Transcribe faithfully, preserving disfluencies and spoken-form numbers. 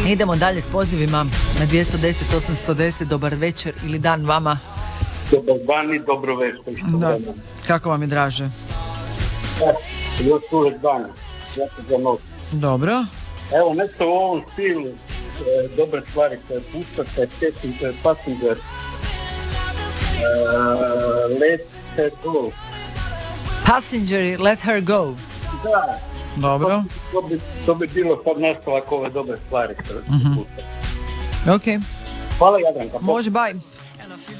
Idemo dalje s pozivima na dvjesto deset osamsto deset. Dobar večer ili dan vama. Dobar dan i dobro večer. Da. Kako vam je draže? Još uvijek dan. Jako za noć. Dobro. Evo nešto u ovom stilu e, dobre stvari koje puštate, Passenger, Passenger, uh, Let Her Go. Passenger, Let Her Go. Da. Dobro. To bi, to bi bilo sad nastavak ove dobre stvari koje mm-hmm. puštate. Ok. Hvala Jadranka. Može, bye.